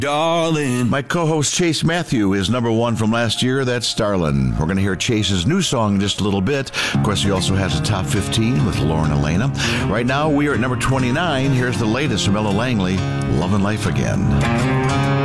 Darling. My co-host Chase Matthew is number one from last year. That's Starlin'. We're going to hear Chase's new song in just a little bit. Of course, he also has a top 15 with Lauren Elena. Right now, we are at number 29. Here's the latest from Ella Langley, Lovin' Life Again.